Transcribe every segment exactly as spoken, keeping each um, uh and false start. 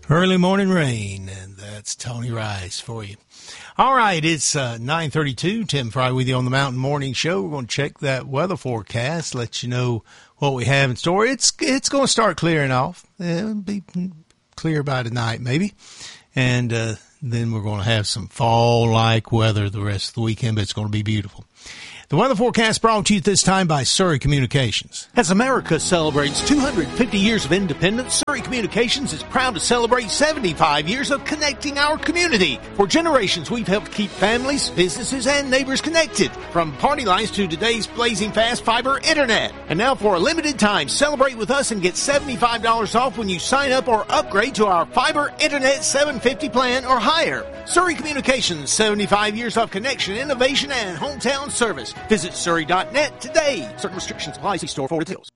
Early morning rain, and that's Tony Rice for you. All right, it's uh, nine thirty-two. Tim Fry with you on the Mountain Morning Show. We're going to check that weather forecast, let you know what we have in store. It's it's going to start clearing off. It'll be clear by tonight, maybe. And uh, then we're going to have some fall-like weather the rest of the weekend, but it's going to be beautiful. The weather forecast brought to you this time by Surrey Communications. As America celebrates two hundred fifty years of independence, Surrey Communications is proud to celebrate seventy-five years of connecting our community. For generations, we've helped keep families, businesses, and neighbors connected. From party lines to today's blazing fast fiber internet. And now for a limited time, celebrate with us and get seventy-five dollars off when you sign up or upgrade to our fiber internet seven fifty plan or higher. Surrey Communications, seventy-five years of connection, innovation, and hometown service. Visit surrey dot net today. Certain restrictions apply. See store for details.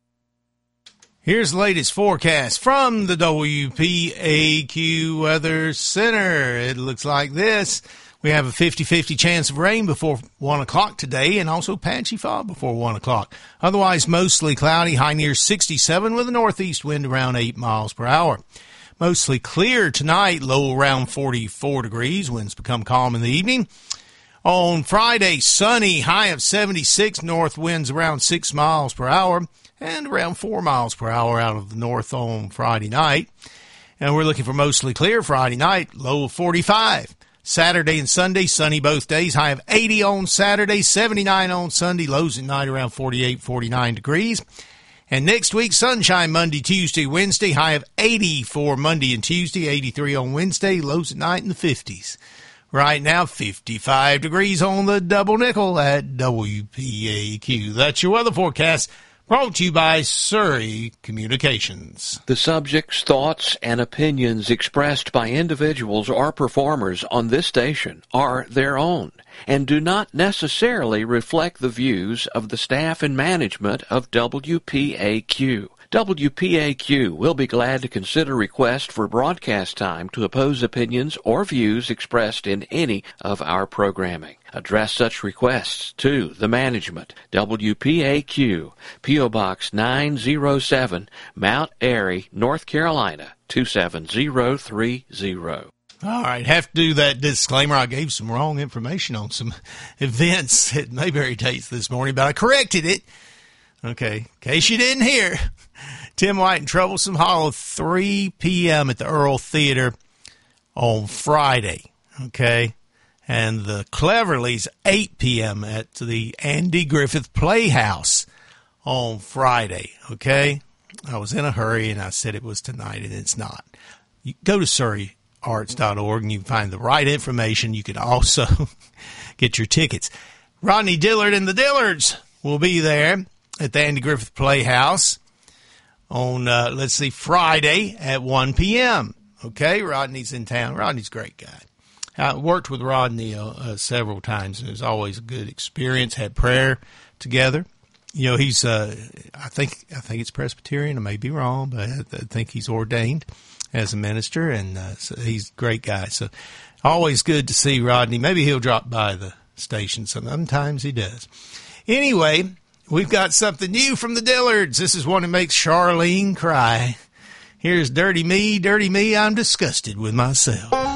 Here's the latest forecast from the W P A Q Weather Center. It looks like this. We have a fifty-fifty chance of rain before one o'clock today and also patchy fog before one o'clock. Otherwise, mostly cloudy, high near sixty-seven with a northeast wind around eight miles per hour. Mostly clear tonight, low around forty-four degrees. Winds become calm in the evening. On Friday, sunny, high of seventy-six, north winds around six miles per hour, and around four miles per hour out of the north on Friday night. And we're looking for mostly clear Friday night, low of forty-five. Saturday and Sunday, sunny both days, high of eighty on Saturday, seventy-nine on Sunday, lows at night around forty-eight, forty-nine degrees. And next week, sunshine Monday, Tuesday, Wednesday, high of eighty for Monday and Tuesday, eighty-three on Wednesday, lows at night in the fifties. Right now, fifty-five degrees on the double nickel at W P A Q. That's your weather forecast, brought to you by Surrey Communications. The subjects, thoughts, and opinions expressed by individuals or performers on this station are their own and do not necessarily reflect the views of the staff and management of W P A Q. W P A Q will be glad to consider requests for broadcast time to oppose opinions or views expressed in any of our programming. Address such requests to the management. W P A Q, P O. Box nine oh seven, Mount Airy, North Carolina, two seven zero three zero. All right, have to do that disclaimer. I gave some wrong information on some events at Mayberry Tates this morning, but I corrected it. Okay, in case you didn't hear, Tim White and Troublesome Hollow, three p.m. at the Earl Theater on Friday, okay? And the Cleverleys, eight p.m. at the Andy Griffith Playhouse on Friday, okay? I was in a hurry, and I said it was tonight, and it's not. You go to surrey arts dot org, and you can find the right information. You can also get your tickets. Rodney Dillard and the Dillards will be there at the Andy Griffith Playhouse on, uh, let's see, Friday at one p.m. Okay, Rodney's in town. Rodney's a great guy. I worked with Rodney uh, uh, several times, and it was always a good experience. Had prayer together. You know, he's, uh, I think I think it's Presbyterian. I may be wrong, but I, I think he's ordained as a minister, and uh, so he's a great guy. So always good to see Rodney. Maybe he'll drop by the station. Sometimes he does. Anyway, we've got something new from the Dillards. This is one that makes Charlene cry. Here's Dirty Me, Dirty Me, I'm disgusted with myself.